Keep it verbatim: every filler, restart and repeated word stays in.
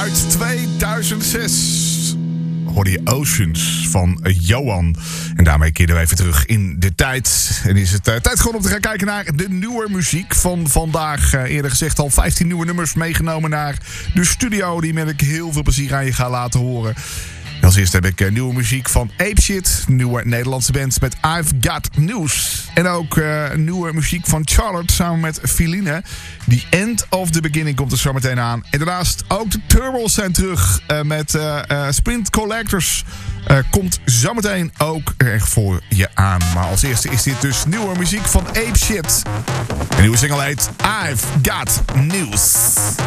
uit tweeduizend zes. Hoorde je Oceans van Johan. En daarmee keren we even terug in de tijd. En is het uh, tijd gewoon om te gaan kijken naar de nieuwe muziek van vandaag. Uh, eerder gezegd al vijftien nieuwe nummers meegenomen naar de studio. Die met ik heel veel plezier aan je ga laten horen. Als eerste heb ik uh, nieuwe muziek van Apeshit. Nieuwe Nederlandse band met I've Got News. En ook uh, nieuwe muziek van Charlotte samen met Feline. The End of the Beginning komt er zo meteen aan. En daarnaast ook de Turbos zijn terug uh, met uh, uh, Sprint Collectors. Uh, komt zometeen ook erg voor je aan. Maar als eerste is dit dus nieuwe muziek van Apeshit. De nieuwe single heet I've Got News.